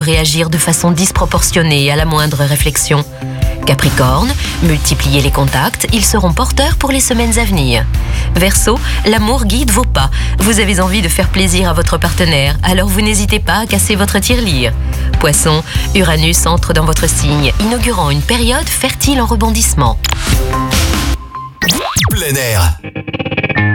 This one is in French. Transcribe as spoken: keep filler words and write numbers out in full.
réagir de façon disproportionnée à la moindre réflexion. Capricorne, multipliez les contacts, ils seront porteurs pour les semaines à venir. Verseau, l'amour guide vos pas. Vous avez envie de faire plaisir à votre partenaire, alors vous n'hésitez pas à casser votre tirelire. Poisson, Uranus entre dans votre signe, inaugurant une période fertile en rebondissement. Plein air.